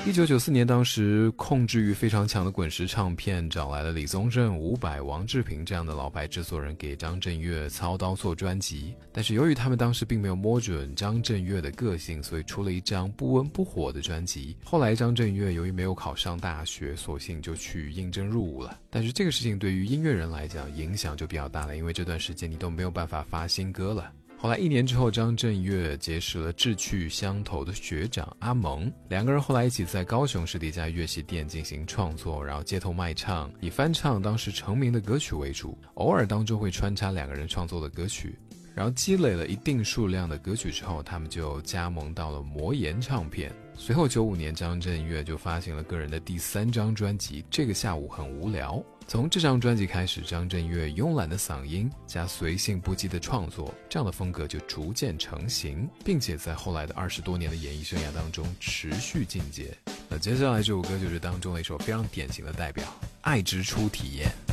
1994年，当时控制欲非常强的滚石唱片找来了李宗盛、伍佰、王志平这样的老牌制作人给张震岳操刀做专辑，但是由于他们当时并没有摸准张震岳的个性，所以出了一张不温不火的专辑。后来张震岳由于没有考上大学，索性就去应征入伍了。但是这个事情对于音乐人来讲影响就比较大了，因为这段时间你都没有办法发新歌了。后来1年之后，张震岳结识了志趣相投的学长阿蒙，两个人后来一起在高雄市的一家乐器店进行创作，然后街头卖唱，以翻唱当时成名的歌曲为主，偶尔当中会穿插两个人创作的歌曲。然后积累了一定数量的歌曲之后，他们就加盟到了魔岩唱片。随后95年，张震岳就发行了个人的第3张专辑《这个下午很无聊》。从这张专辑开始，张震岳慵懒的嗓音加随性不羁的创作，这样的风格就逐渐成型，并且在后来的20多年的演艺生涯当中持续进阶。那接下来这首歌就是当中的一首非常典型的代表，《爱之初体验》。